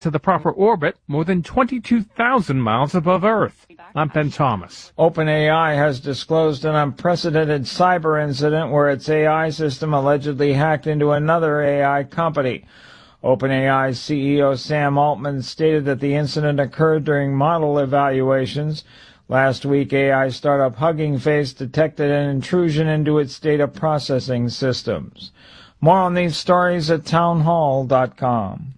to the proper orbit more than 22,000 miles above Earth. I'm Ben Thomas. OpenAI has disclosed an unprecedented cyber incident where its AI system allegedly hacked into another AI company. OpenAI's CEO Sam Altman stated that the incident occurred during model evaluations. Last week, AI startup Hugging Face detected an intrusion into its data processing systems. More on these stories at townhall.com.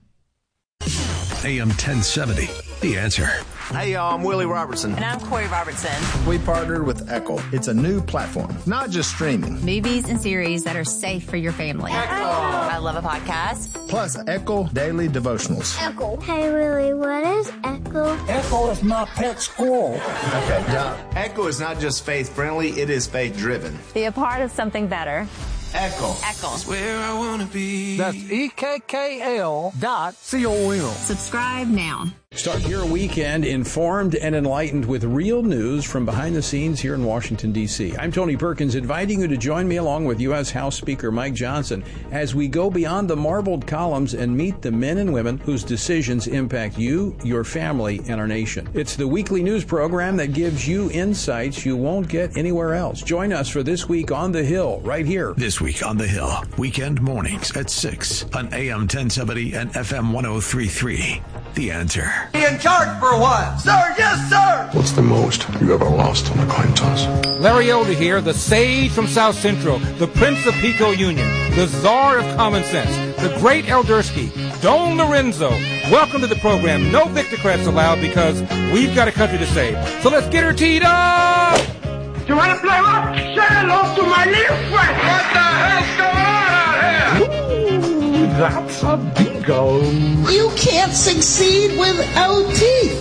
AM 1070, The Answer. Hey, y'all, I'm Willie Robertson. And I'm Corey Robertson. We partnered with Echo. It's a new platform, not just streaming. Movies and series that are safe for your family. Echo. I love a podcast. Plus, Echo Daily Devotionals. Echo. Hey, Willie, what is Echo? Echo is my pet squirrel. Okay, now, Echo is not just faith-friendly, it is faith-driven. Be a part of something better. Echo. Echo. Where I wanna be. That's EKKL.com. Subscribe now. Start your weekend informed and enlightened with real news from behind the scenes here in Washington, D.C. I'm Tony Perkins, inviting you to join me along with U.S. House Speaker Mike Johnson as we go beyond the marbled columns and meet the men and women whose decisions impact you, your family, and our nation. It's the weekly news program that gives you insights you won't get anywhere else. Join us for This Week on the Hill, right here. This Week on the Hill, weekend mornings at 6 on AM 1070 and FM 103.3. The Answer. Be in charge for a while. Sir, yes, sir. What's the most you ever lost on a coin toss? Larry Elder here, the sage from South Central, the Prince of Pico Union, the czar of common sense, the great Eldersky, Don Lorenzo. Welcome to the program. No Victocrats allowed because we've got a country to save. So let's get her teed up! You want to play what? Say hello to my little friend. What the hell's going on out here? Ooh, that's a bingo. You can't succeed without teeth.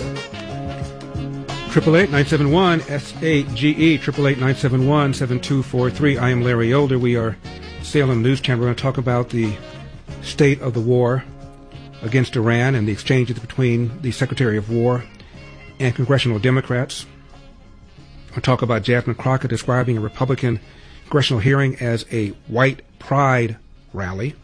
888-971-SAGE, 888-971-7243. I am Larry Elder. We are Salem News Channel. We're going to talk about the state of the war against Iran and the exchanges between the Secretary of War and congressional Democrats. I'll talk about Jasmine Crockett describing a Republican congressional hearing as a white pride rally.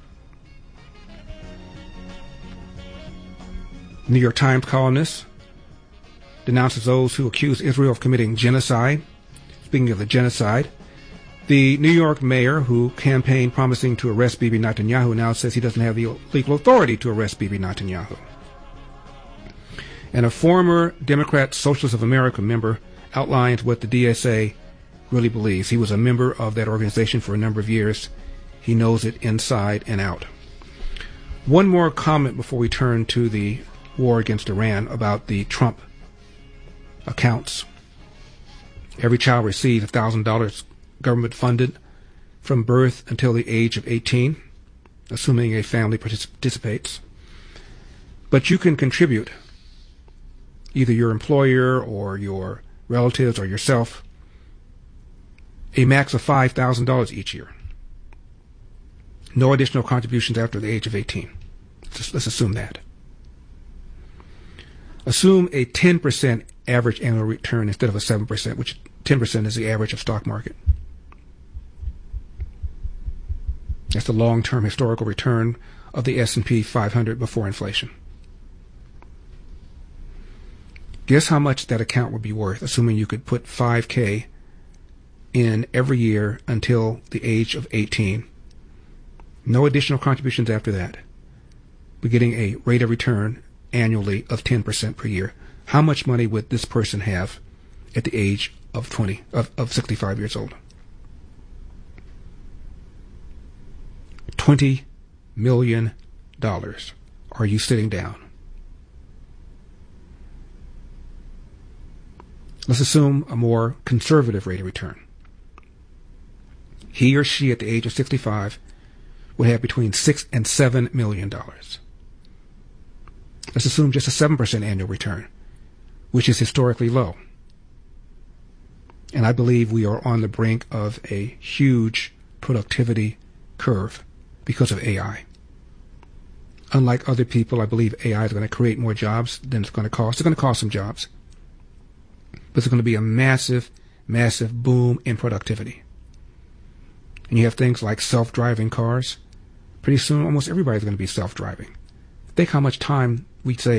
New York Times columnist denounces those who accuse Israel of committing genocide. Speaking of the genocide, the New York mayor who campaigned promising to arrest Bibi Netanyahu now says he doesn't have the legal authority to arrest Bibi Netanyahu. And a former Democrat Socialist of America member outlines what the DSA really believes. He was a member of that organization for a number of years. He knows it inside and out. One more comment before we turn to the war against Iran about the Trump accounts. Every child receives $1,000 government funded from birth until the age of 18, assuming a family participates. But you can contribute, either your employer or your relatives or yourself, a max of $5,000 each year. No additional contributions after the age of 18. Let's assume that. Assume a 10% average annual return instead of a 7%, which 10% is the average of stock market. That's the long-term historical return of the S&P 500 before inflation. Guess how much that account would be worth, assuming you could put $5,000 in every year until the age of 18. No additional contributions after that. We're getting a rate of return annually of 10% per year. How much money would this person have at the age of 65 years old? $20 million. Are you sitting down? Let's assume a more conservative rate of return. He or she at the age of 65 would have between $6 and $7 million. Let's assume just a 7% annual return, which is historically low. And I believe we are on the brink of a huge productivity curve because of AI. Unlike other people, I believe AI is going to create more jobs than it's going to cost. It's going to cost some jobs. But there's going to be a massive, massive boom in productivity. And you have things like self-driving cars. Pretty soon, almost everybody's going to be self-driving. Think how much time we'd say